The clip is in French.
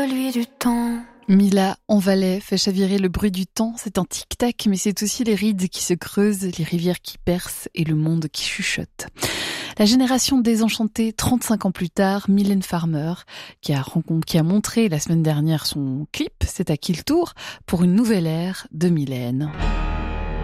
celui du temps. Mila en Valais fait chavirer le bruit du temps. C'est un tic-tac, mais c'est aussi les rides qui se creusent, les rivières qui percent et le monde qui chuchote. La génération désenchantée, 35 ans plus tard, Mylène Farmer, qui a montré la semaine dernière son clip, c'est à qui le tour, pour une nouvelle ère de Mylène.